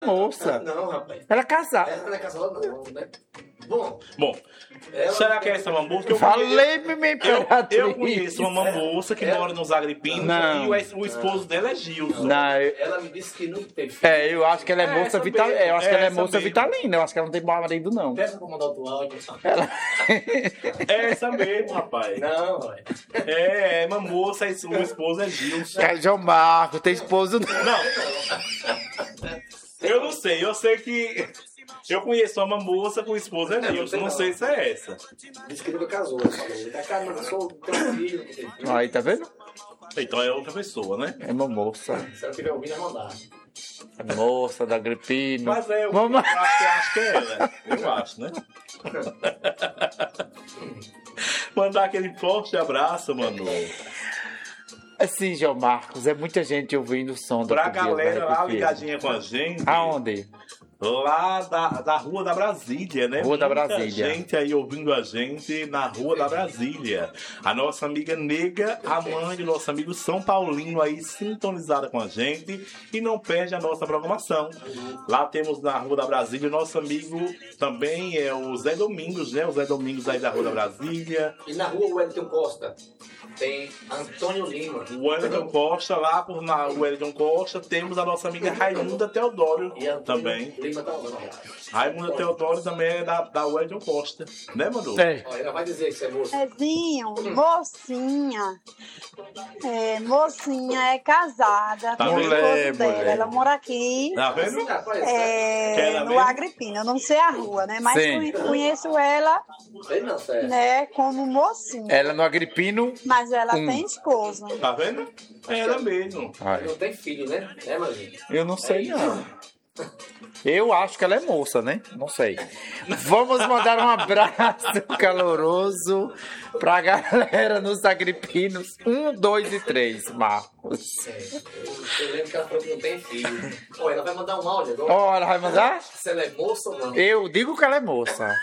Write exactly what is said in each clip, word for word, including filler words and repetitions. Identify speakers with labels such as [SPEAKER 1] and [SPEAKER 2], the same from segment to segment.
[SPEAKER 1] moça.
[SPEAKER 2] Não, rapaz.
[SPEAKER 1] Ela é casada.
[SPEAKER 2] Ela não é casada, não, né? Bom,
[SPEAKER 3] Bom,
[SPEAKER 2] ela
[SPEAKER 3] será que é essa mambuça? Eu
[SPEAKER 1] Falei, minha
[SPEAKER 3] Eu,
[SPEAKER 1] imperatriz.
[SPEAKER 3] eu conheço uma mambuça que
[SPEAKER 2] É.
[SPEAKER 3] mora nos Agripinos
[SPEAKER 1] Não.
[SPEAKER 3] e o, es- o esposo dela é Gilson.
[SPEAKER 1] Não, eu-
[SPEAKER 2] ela me disse que não tem filho.
[SPEAKER 1] é, eu acho que ela é,
[SPEAKER 3] É,
[SPEAKER 1] moça
[SPEAKER 3] essa
[SPEAKER 1] vitalina.
[SPEAKER 3] mesmo,
[SPEAKER 1] Eu acho que ela é
[SPEAKER 3] essa
[SPEAKER 1] moça
[SPEAKER 3] mesmo.
[SPEAKER 1] vitalina. Eu acho que ela não tem marido, não.
[SPEAKER 2] Peça pra mandar outro áudio.
[SPEAKER 1] Ela...
[SPEAKER 3] É essa mesmo, rapaz.
[SPEAKER 2] Não, ué.
[SPEAKER 3] É, é uma moça e o esposo é Gilson.
[SPEAKER 1] É João Marco, tem esposo.
[SPEAKER 3] Não, eu não sei. Eu sei que eu conheço uma moça com o esposo é Gilson. Não sei se é essa.
[SPEAKER 2] Disse que nunca casou. Ela falou. Tá cara, mas eu sou tenho filho, não tenho filho.
[SPEAKER 1] Aí, tá vendo?
[SPEAKER 3] Então é outra pessoa, né?
[SPEAKER 1] É uma moça.
[SPEAKER 2] Se ela tiver ouvindo, é mandar.
[SPEAKER 1] A moça da Agripino.
[SPEAKER 3] Mas é, eu
[SPEAKER 1] Vamos...
[SPEAKER 3] acho, que- acho que é ela. Eu acho, né? Mandar aquele forte abraço, mano.
[SPEAKER 1] Assim, João Marcos, é muita gente ouvindo o som da
[SPEAKER 3] Pra
[SPEAKER 1] Tobias,
[SPEAKER 3] galera
[SPEAKER 1] da
[SPEAKER 3] lá
[SPEAKER 1] Rede Firme.
[SPEAKER 3] ligadinha com a gente.
[SPEAKER 1] Aonde?
[SPEAKER 3] Lá da, da Rua da Brasília, né?
[SPEAKER 1] Rua da
[SPEAKER 3] Muita
[SPEAKER 1] Brasília.
[SPEAKER 3] gente aí ouvindo a gente na Rua da Brasília. A nossa amiga Nega, a mãe do nosso amigo São Paulino aí sintonizada com a gente e não perde a nossa programação. Lá temos na Rua da Brasília o nosso amigo também é o Zé Domingos, né? O Zé Domingos aí da Rua da Brasília.
[SPEAKER 2] E na rua Wellington Costa tem Antônio Lima.
[SPEAKER 3] O Wellington Costa, lá por na Wellington Costa, temos a nossa amiga Raimunda Teodoro
[SPEAKER 2] E Antônio
[SPEAKER 3] também.
[SPEAKER 2] Lima tá lá.
[SPEAKER 3] Raimunda Teodoro também é da, da Wellington Costa, né, Manu?
[SPEAKER 1] É.
[SPEAKER 2] Ó, ela vai dizer que você é moço.
[SPEAKER 4] Zezinho, mocinha. É, mocinha é casada
[SPEAKER 3] Tá
[SPEAKER 4] com o
[SPEAKER 3] vendo?
[SPEAKER 4] esposo
[SPEAKER 1] Mulher,
[SPEAKER 4] dela.
[SPEAKER 1] mulher.
[SPEAKER 4] Ela mora aqui
[SPEAKER 3] Tá vendo?
[SPEAKER 2] Ah, parece,
[SPEAKER 4] é,
[SPEAKER 3] Quer ela
[SPEAKER 4] no
[SPEAKER 3] mesmo?
[SPEAKER 4] Agripino. Eu não sei a rua, né? Mas
[SPEAKER 1] Sim.
[SPEAKER 4] conhe- conheço ela,
[SPEAKER 2] não sei não, sério.
[SPEAKER 4] né, como mocinha.
[SPEAKER 1] Ela no Agripino.
[SPEAKER 4] Mas ela
[SPEAKER 1] Hum.
[SPEAKER 4] tem esposo.
[SPEAKER 3] Tá vendo? É ela mesmo.
[SPEAKER 1] Ai,
[SPEAKER 2] Não tem filho, né? É, Marinho?
[SPEAKER 1] eu não sei, não. Eu acho que ela é moça, né? Não sei. Vamos mandar um abraço caloroso pra galera nos Agripinos. Um, dois e três, Marcos.
[SPEAKER 2] É, eu, eu lembro que ela falou que não tem filho. Ó, ela vai mandar um áudio agora.
[SPEAKER 1] Ora, vai mandar?
[SPEAKER 2] Se ela é moça ou não.
[SPEAKER 1] Eu digo que ela é moça.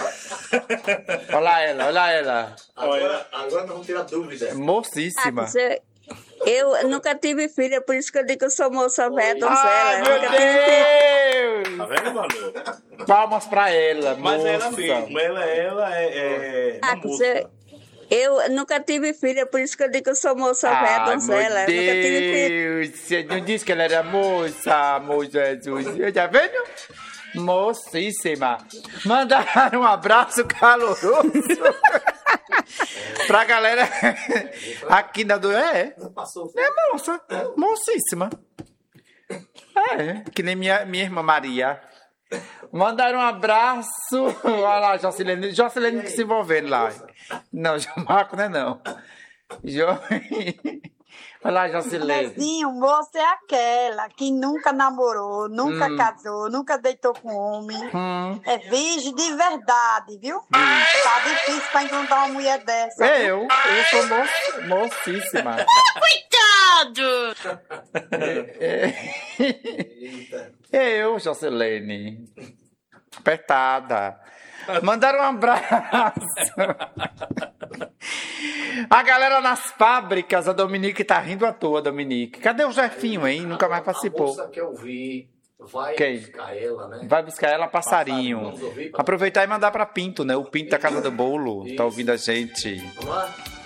[SPEAKER 1] Olha ela, olha ela.
[SPEAKER 2] Agora, agora nós vamos tirar dúvida.
[SPEAKER 1] Moçíssima.
[SPEAKER 5] Você- Eu nunca tive filha, por isso que eu digo que eu sou moça velha, donzela.
[SPEAKER 1] Ai,
[SPEAKER 5] Eu
[SPEAKER 1] meu
[SPEAKER 5] nunca tive filho.
[SPEAKER 3] Tá
[SPEAKER 1] Deus!
[SPEAKER 3] vendo, Manu?
[SPEAKER 1] Palmas pra ela,
[SPEAKER 3] Mas
[SPEAKER 1] moça.
[SPEAKER 3] ela mesmo, ela, ela é, é uma
[SPEAKER 5] Ah,
[SPEAKER 3] moça.
[SPEAKER 5] você- Eu nunca tive filha, por isso que eu digo que eu sou moça velha,
[SPEAKER 1] Ai,
[SPEAKER 5] donzela.
[SPEAKER 1] meu
[SPEAKER 5] Eu nunca tive filho.
[SPEAKER 1] Deus, você não disse que ela era moça, amor Jesus. Tá vendo? Moçíssima. Mandaram um abraço caloroso pra galera aqui na do... É,
[SPEAKER 2] Passou.
[SPEAKER 1] é moça, moçíssima. É, que nem minha, minha irmã Maria. Mandaram um abraço. Olha lá, Jocilene. Jocilene que se envolvendo lá. Não, João Marco não é não. Jo... Olha lá, Jocilene.
[SPEAKER 4] Zezinho, você é aquela que nunca namorou, nunca
[SPEAKER 1] Hum.
[SPEAKER 4] casou, nunca deitou com homem.
[SPEAKER 1] Hum.
[SPEAKER 4] É virgem de verdade, viu? Tá difícil pra encontrar uma mulher dessa.
[SPEAKER 1] É
[SPEAKER 4] viu?
[SPEAKER 1] eu, eu sou mo moçíssima. É,
[SPEAKER 2] Eita.
[SPEAKER 1] é eu, Jocilene. Apertada. Mandaram um abraço. A galera nas fábricas, a Dominique tá rindo à toa, Dominique. Cadê o Jefinho, hein? Nunca mais
[SPEAKER 2] A
[SPEAKER 1] participou.
[SPEAKER 2] moça que eu vi vai
[SPEAKER 1] Quem?
[SPEAKER 2] buscar ela, né?
[SPEAKER 1] Vai buscar ela, passarinho.
[SPEAKER 2] Vamos ouvir?
[SPEAKER 1] Aproveitar e mandar pra Pinto, né? O Pinto da Casa do Bolo. Tá ouvindo a gente.
[SPEAKER 2] Vamos lá?